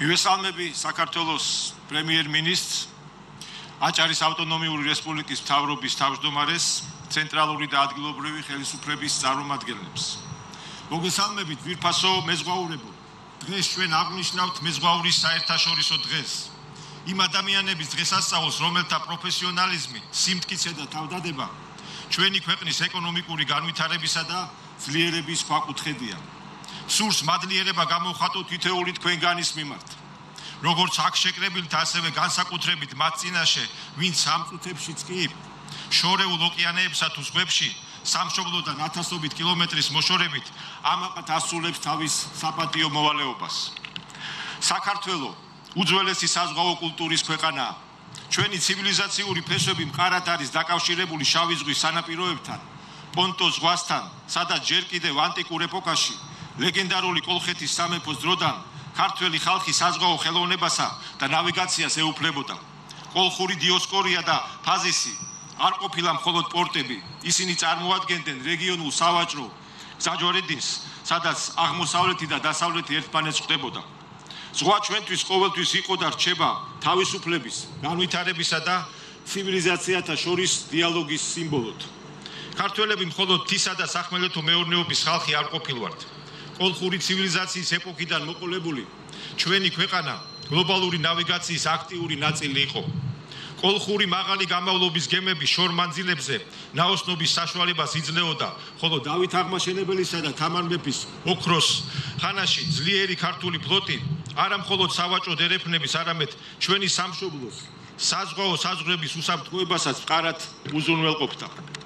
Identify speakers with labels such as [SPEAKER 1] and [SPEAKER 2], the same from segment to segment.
[SPEAKER 1] მივესალმები საქართველოს პრემიერ-მინისტრს, აჭარის ავტონომიური რესპუბლიკის მთავრობის თავმჯდომარეს, ცენტრალური და ადგილობრივი ხელისუფლების წარმომადგენლებს. მოგესალმებით ძვირფასო მეზღვაურებო, დღეს ჩვენ აღნიშნავთ მეზღვაურის საერთაშორისო დღეს. იმ ადამიანების დღესასწაულს, რომელთა პროფესიონალიზმი, სიმტკიცე და თავდადება ჩვენი ქვეყნის ეკონომიკური განვითარებისა და ძლიერების ქვაკუთხედია. სურს მადლიერება გამოვხატოთ თითოეული თქვენგანის მიმართ. როგორც აქ შეკრებილთ, ასევე განსაკუთრებით მათ წინაშე, ვინც ამ წუთებშიც კი შორეულ ოკეანეებსა თუ ზღვებში სამშობლოდან ათასობით კილომეტრის მოშორებით ამაყად ასრულებს თავის საპატიო მოვალეობას. საქართველო უძველესი საზღვაო კულტურის ქვეყანაა. ჩვენი ცივილიზაციური ფესვები მყარად არის დაკავშირებული შავი ზღვის სანაპიროებთან, პონტოს ზღვასთან, სადაც ჯერ კიდევ ანტიკურ ეპოქაში ლეგენდარული კოლხეთის სამეფოს დროდან ქართველი ხალხი საზღვაო ხელოვნებასა და ნავიგაციას ეუფლებოდა. კოლხური დიოსკორია და ფაზისი არ ყოფილა მხოლოდ პორტები, ისინი წარმოადგენდნენ რეგიონულ სავაჭრო გზაჯვარედინს, სადაც აღმოსავლეთი და დასავლეთი ერთმანეთს ხვდებოდა. ზღვა ჩვენთვის ყოველთვის იყო და რჩება თავისუფლების, განვითარებისა და ცივილიზაციათა შორის დიალოგის სიმბოლოდ. ქართველები მხოლოდ მთისა და სახმელეთო მეურნეობის ხალხი არ ყოფილვართ. კოლხური ცივილიზაციის ეპოქიდან მოყოლებული ჩვენი ქვეყანა გლობალური ნავიგაციის აქტიური ნაწილი იყო. კოლხური მაღალი გამავლობის გემები შორ მანძილებზე ნაოსნობის საშუალებას იძლეოდა, ხოლო დავით აღმაშენებელისა და თამარ მეფის ოქროს ხანაში ძლიერი ქართული ფლოტი არა მხოლოდ სავაჭრო დერეფნების, არამედ ჩვენი სამშობლოს საზღვაო საზღვრების უსაფრთხოებასაც მყარად უზრუნველყოფდა.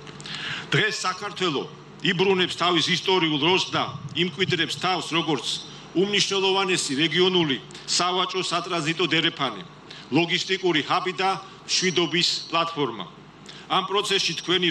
[SPEAKER 1] დღეს საქართველო იბრუნებს თავის ისტორიულ როლს და იმკვიდრებს თავს როგორც უმნიშვნელოვანესი რეგიონული სავაჭრო სატრანზიტო დერეფანი, ლოგისტიკური ჰაბი და მშვიდობის პლატფორმა. ამ პროცესში თქვენი